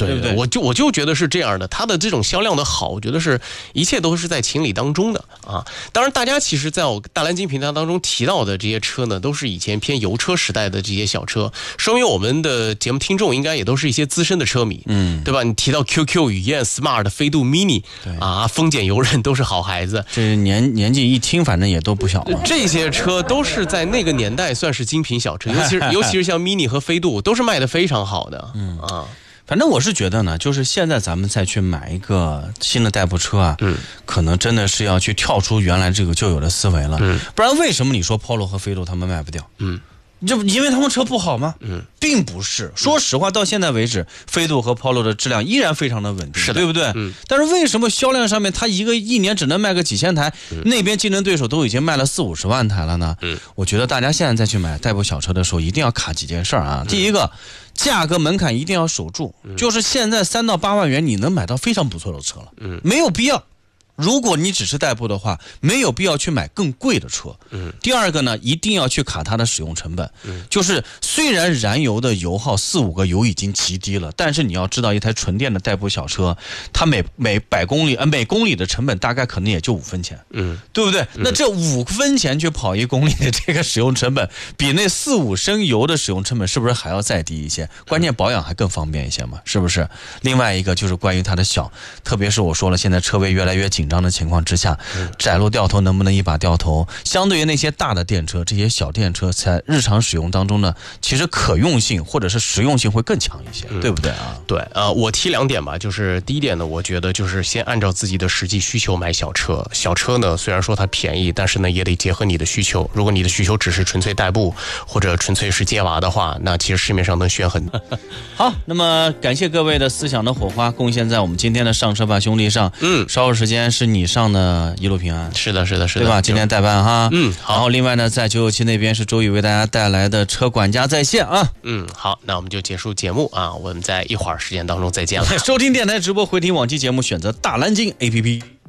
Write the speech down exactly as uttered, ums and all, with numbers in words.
对, 对不对？ 我就我就觉得是这样的，它的这种销量的好，我觉得是一切都是在情理当中的啊。当然，大家其实在我大蓝鲸频道当中提到的这些车呢，都是以前偏油车时代的这些小车，说明我们的节目听众应该也都是一些资深的车迷，嗯，对吧？你提到 Q Q、雨燕、Smart、飞度、Mini 啊，丰俭由人都是好孩子， 这年年纪一听，反正也都不小了。 这些车都是在那个年代算是精品小车，尤其是尤其是像 Mini 和飞度，都是卖的非常好的，嗯啊。 反正我是觉得呢，就是现在咱们再去买一个新的代步车啊，嗯，可能真的是要去跳出原来这个旧有的思维了，嗯，不然为什么你说 Polo 和飞度他们卖不掉？嗯。这不因为他们车不好吗？嗯，并不是。说实话，到现在为止，飞度和 Polo 的质量依然非常的稳定， 是的， 对不对？嗯。但是为什么销量上面它一个一年只能卖个几千台，嗯、那边竞争对手都已经卖了四五十万台了呢？嗯，我觉得大家现在再去买代步小车的时候，一定要卡几件事儿啊。嗯、第一个，价格门槛一定要守住，嗯、就是现在三到八万元你能买到非常不错的车了，嗯，没有必要。如果你只是代步的话，没有必要去买更贵的车。嗯。第二个呢，一定要去卡它的使用成本。嗯。就是虽然燃油的油耗四五个油已经极低了，但是你要知道，一台纯电的代步小车，它每每百公里呃每公里的成本大概可能也就五分钱。嗯。对不对？嗯、那这五分钱去跑一公里的这个使用成本，比那四五升油的使用成本是不是还要再低一些？关键保养还更方便一些嘛？是不是？另外一个就是关于它的小，特别是我说了，现在车位越来越紧。紧张的情况之下，窄路掉头能不能一把掉头？相对于那些大的电车，这些小电车在日常使用当中呢，其实可用性或者是实用性会更强一些，嗯、对不对啊？ 对，呃，我提两点吧，就是第一点呢，我觉得就是先按照自己的实际需求买小车。小车呢，虽然说它便宜，但是呢也得结合你的需求。如果你的需求只是纯粹代步或者纯粹是接娃的话，那其实市面上能选很多。 好，那么感谢各位的思想的火花贡献在我们今天的上车吧兄弟上。嗯，稍后时间是你上的一路平安， 是的，是的，是的， 对吧？今天代班哈， 嗯，好。 然后另外呢，在九九七那边是周宇为大家带来的车管家在线啊， 嗯，好，那我们就结束节目啊，我们在一会儿时间当中再见了。 收听电台直播回听往期节目，选择大蓝鲸 A P P。